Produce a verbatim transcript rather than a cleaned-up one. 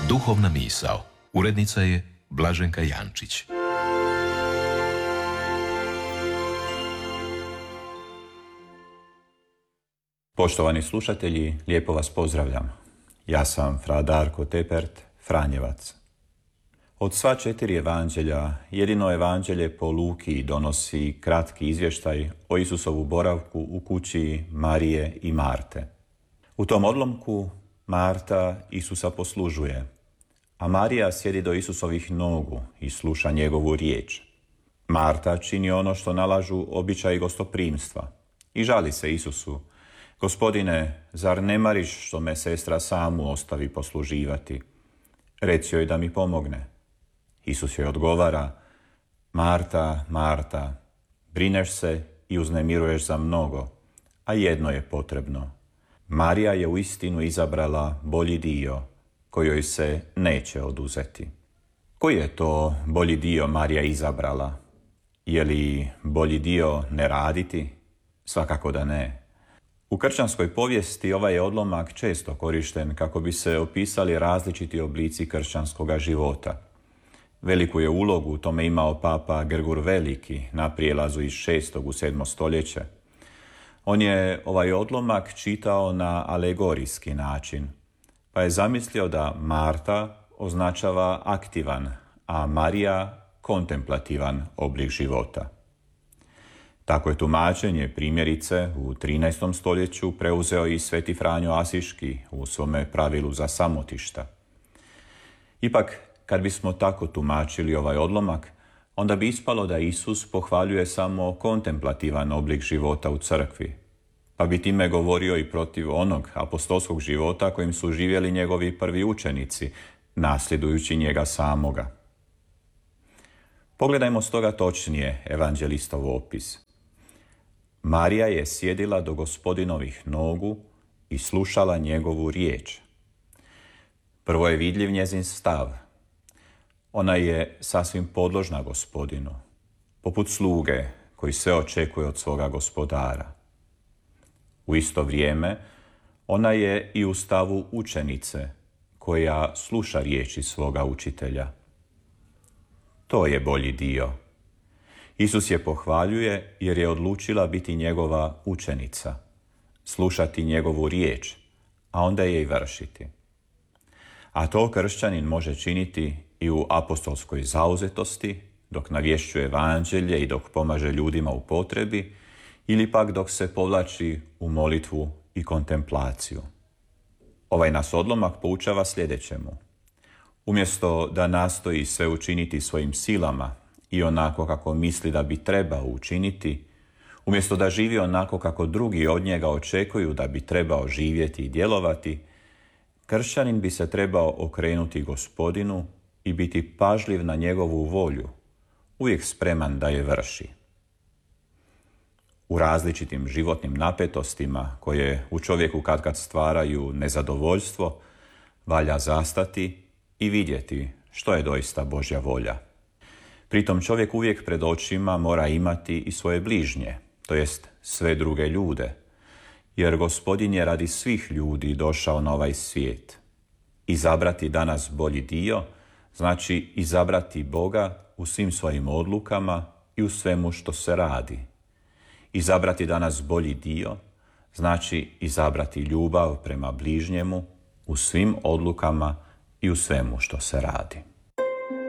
Duhovna misao. Urednica je Blaženka Jančić. Poštovani slušatelji, lijepo vas pozdravljam. Ja sam fra Darko Tepert, Franjevac. Od sva četiri evanđelja, jedino evanđelje po Luki donosi kratki izvještaj o Isusovu boravku u kući Marije i Marte. U tom odlomku Marta Isusa poslužuje, a Marija sjedi do Isusovih nogu i sluša njegovu riječ. Marta čini ono što nalažu običaji gostoprimstva i žali se Isusu: Gospodine, zar ne mariš što me sestra samu ostavi posluživati? Reci joj da mi pomogne. Isus joj odgovara: Marta, Marta, brineš se i uznemiruješ za mnogo, a jedno je potrebno. Marija je uistinu izabrala bolji dio, koji joj se neće oduzeti. Koji je to bolji dio Marija izabrala? Je li bolji dio ne raditi? Svakako da ne. U kršćanskoj povijesti ovaj je odlomak često korišten kako bi se opisali različiti oblici kršćanskoga života. Veliku je ulogu u tome imao papa Grgur Veliki na prijelazu iz šestog u sedmo stoljeće. On je ovaj odlomak čitao na alegorijski način, pa je zamislio da Marta označava aktivan, a Marija kontemplativan oblik života. Tako je tumačenje primjerice u trinaestom stoljeću preuzeo i sveti Franjo Asiški u svome pravilu za samotišta. Ipak, kad bismo tako tumačili ovaj odlomak, onda bi ispalo da Isus pohvaljuje samo kontemplativan oblik života u crkvi, pa bi time govorio i protiv onog apostolskog života kojim su živjeli njegovi prvi učenici, nasljedujući njega samoga. Pogledajmo stoga točnije evanđelistov opis. Marija je sjedila do Gospodinovih nogu i slušala njegovu riječ. Prvo je vidljiv njezin stav. Ona je sasvim podložna Gospodinu, poput sluge koji sve očekuje od svoga gospodara. U isto vrijeme, ona je i u stavu učenice, koja sluša riječi svoga učitelja. To je bolji dio. Isus je pohvaljuje jer je odlučila biti njegova učenica, slušati njegovu riječ, a onda je i vršiti. A to kršćanin može činiti i u apostolskoj zauzetosti, dok navješćuje evanđelje i dok pomaže ljudima u potrebi, ili pak dok se povlači u molitvu i kontemplaciju. Ovaj nas odlomak poučava sljedećemu. Umjesto da nastoji sve učiniti svojim silama i onako kako misli da bi trebao učiniti, umjesto da živi onako kako drugi od njega očekuju da bi trebao živjeti i djelovati, kršćanin bi se trebao okrenuti Gospodinu i biti pažljiv na njegovu volju, uvijek spreman da je vrši. U različitim životnim napetostima koje u čovjeku katkad stvaraju nezadovoljstvo, valja zastati i vidjeti što je doista Božja volja. Pritom čovjek uvijek pred očima mora imati i svoje bližnje, to jest sve druge ljude, jer Gospodin je radi svih ljudi došao na ovaj svijet. Izabrati danas bolji dio znači izabrati Boga u svim svojim odlukama i u svemu što se radi. Izabrati danas bolji dio znači izabrati ljubav prema bližnjemu u svim odlukama i u svemu što se radi.